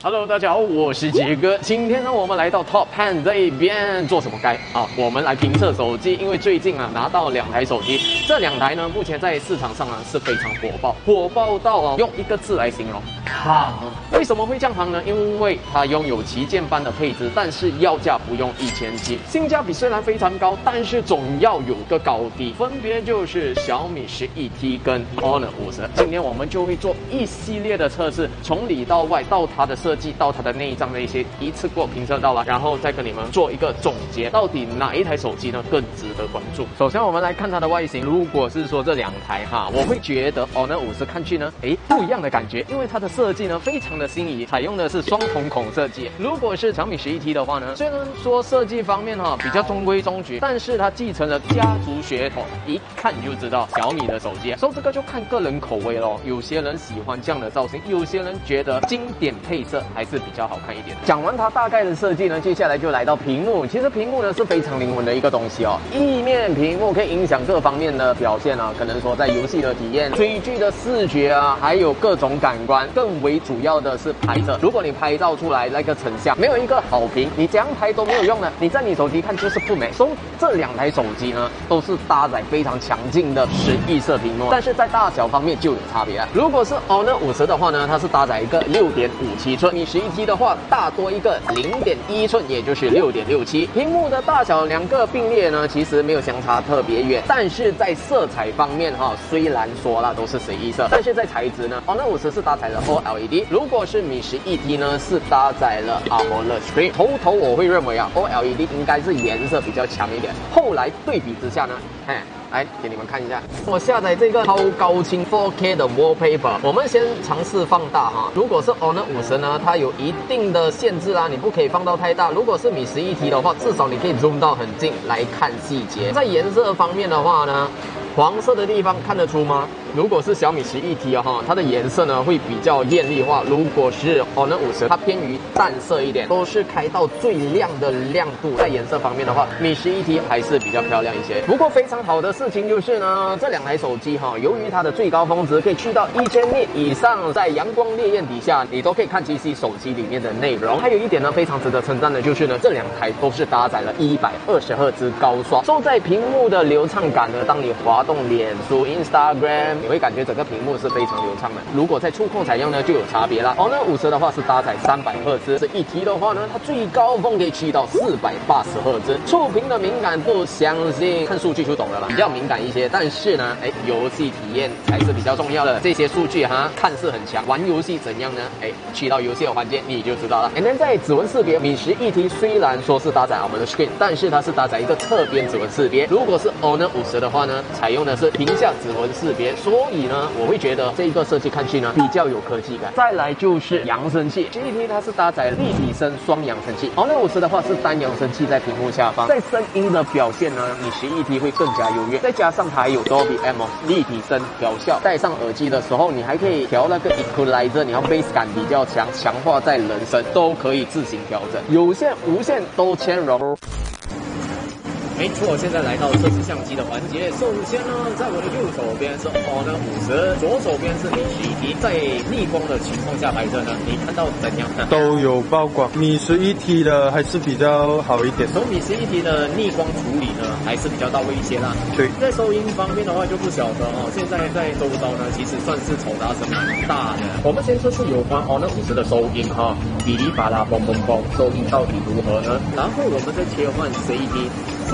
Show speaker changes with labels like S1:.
S1: Hello， 大家好，我是杰哥。今天呢，我们来到 Top Hand 这一边做什么该啊？我们来评测手机，因为最近啊拿到2台手机，这2台呢目前在市场上呢是非常火爆到用一个字来形容，夯。为什么会这样夯呢？因为它拥有旗舰般的配置，但是要价不用1700，性价比虽然非常高，但是总要有个高低，分别就是小米11T 跟 Honor 50。今天我们就会做一系列的测试，从里到外，到它的设计，到它的内脏的一些一次过评测到了，然后再跟你们做一个总结，到底哪一台手机呢更值得关注？首先我们来看它的外形，如果是说这2台哈，我会觉得 Honor 50看去呢，不一样的感觉，因为它的设计呢非常的新颖，采用的是双瞳孔设计。如果是小米11T 的话呢，虽然说设计方面比较中规中矩，但是它继承了家族血统，一看就知道小米的手机。说这个就看个人口味咯，有些人喜欢这样的造型，有些人觉得经典配色还是比较好看一点。讲完它大概的设计呢，接下来就来到屏幕。其实屏幕呢是非常灵魂的一个东西哦，一面屏幕可以影响各方面的表现啊，可能说在游戏的体验、追剧的视觉啊，还有各种感官。更为主要的是拍摄，如果你拍照出来那个成像没有一个好评，你怎样拍都没有用的，你在你手机看就是不美。所以这2台手机呢都是搭载非常强劲的11色屏幕，但是在大小方面就有差别了。如果是 Honor 50的话呢，它是搭载一个6.57寸，米11T的话大多一个0.1寸，也就是6.67。屏幕的大小2个并列呢，其实没有相差特别远，但是在色彩方面虽然说了都是11色，但是在材质呢 ，Honor 50是搭载了 OLED， 如果是米11T呢是搭载了 AMOLED Screen。头我会认为OLED 应该是颜色比较强一点，后来对比之下呢，来给你们看一下，我下载这个超高清 4K 的 wallpaper， 我们先尝试放大哈。如果是 Honor 50呢，它有一定的限制啦，你不可以放到太大。如果是米11T的话，至少你可以 zoom 到很近来看细节。在颜色方面的话呢，黄色的地方看得出吗？如果是小米11T它的颜色呢会比较艳丽化。如果是 Honor 50，它偏于淡色一点，都是开到最亮的亮度。在颜色方面的话，米11T还是比较漂亮一些。不过非常好的事情就是呢，这2台手机由于它的最高峰值可以去到1000 nit 以上，在阳光烈焰底下，你都可以看清晰手机里面的内容。还有一点呢，非常值得称赞的就是呢，这2台都是搭载了120赫兹高刷，所以在屏幕的流畅感呢，当你滑动脸书、Instagram，你会感觉整个屏幕是非常流畅的。如果在触控采用呢，就有差别啦。Honor 50的话是搭载300赫兹，这1T的话呢，它最高峰可以去到480赫兹。触屏的敏感度，相信看数据就懂了啦，比较敏感一些。但是呢，游戏体验才是比较重要的。这些数据看似很强，玩游戏怎样呢？去到游戏的环境你就知道了。在指纹识别，米11T虽然说是搭载AMOLED Screen， 但是它是搭载一个侧边指纹识别。如果是 Honor 50的话呢，采用的是屏下指纹识别，所以呢，我会觉得这一个设计看去呢比较有科技感。再来就是扬声器，11T 它是搭载立体声双扬声器，Honor 50的话是单扬声器在屏幕下方。在声音的表现呢，米11T 会更加优越，再加上它还有 Dolby Atmos 立体声调校，戴上耳机的时候，你还可以调那个 Equalizer， 你要 bass 感比较强，强化在人声都可以自行调整，有线无线都兼容。没错，现在来到测试相机的环节。首先呢，在我的右手边是 Honor 50，左手边是米11T。在逆光的情况下拍摄呢，你看到怎样呢？
S2: 都有曝光，米11T 的还是比较好一点。
S1: 从米11T的逆光处理呢，还是比较到位一些啦。
S2: 对，
S1: 在收音方面的话就不晓得现在在周遭呢，其实算是嘈杂声蛮大的。我们先测试有关 Honor 50的收音噼里啪啦嘣嘣嘣，收音到底如何呢？然后我们再切换11T。